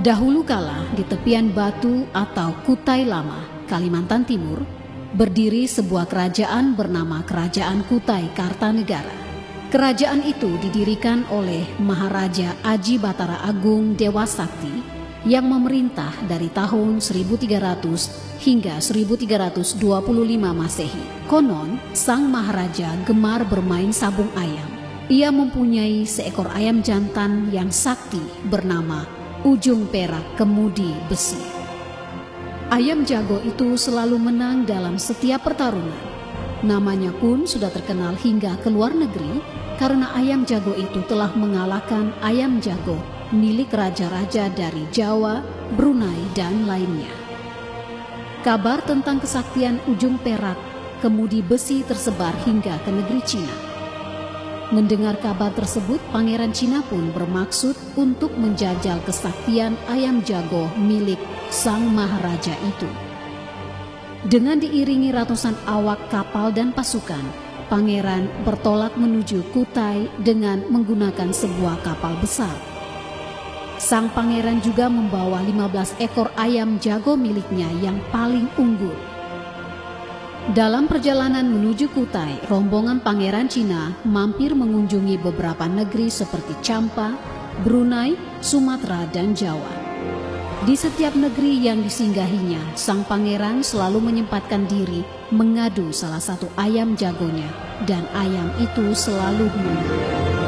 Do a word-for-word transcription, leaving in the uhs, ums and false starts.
Dahulu kala di tepian Batu atau Kutai Lama, Kalimantan Timur, berdiri sebuah kerajaan bernama Kerajaan Kutai Kartanegara. Kerajaan itu didirikan oleh Maharaja Aji Batara Agung Dewa Sakti yang memerintah dari tahun seribu tiga ratus hingga seribu tiga ratus dua puluh lima Masehi. Konon, sang Maharaja gemar bermain sabung ayam. Ia mempunyai seekor ayam jantan yang sakti bernama Ujung Perak Kemudi Besi. Ayam jago itu selalu menang dalam setiap pertarungan. Namanya pun sudah terkenal hingga ke luar negeri karena ayam jago itu telah mengalahkan ayam jago milik raja-raja dari Jawa, Brunei, dan lainnya. Kabar tentang kesaktian Ujung Perak Kemudi Besi tersebar hingga ke negeri Cina. Mendengar kabar tersebut, Pangeran Cina pun bermaksud untuk menjajal kesaktian ayam jago milik sang maharaja itu. Dengan diiringi ratusan awak kapal dan pasukan, Pangeran bertolak menuju Kutai dengan menggunakan sebuah kapal besar. Sang pangeran juga membawa lima belas ekor ayam jago miliknya yang paling unggul. Dalam perjalanan menuju Kutai, rombongan Pangeran Cina mampir mengunjungi beberapa negeri seperti Champa, Brunei, Sumatera, dan Jawa. Di setiap negeri yang disinggahinya, sang pangeran selalu menyempatkan diri mengadu salah satu ayam jagonya, dan ayam itu selalu menang.